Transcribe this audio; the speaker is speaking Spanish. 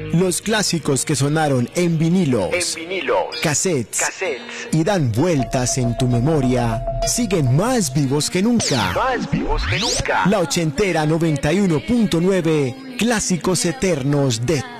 Los clásicos que sonaron en vinilos, cassettes y dan vueltas en tu memoria siguen más vivos que nunca. La ochentera 91.9, clásicos eternos de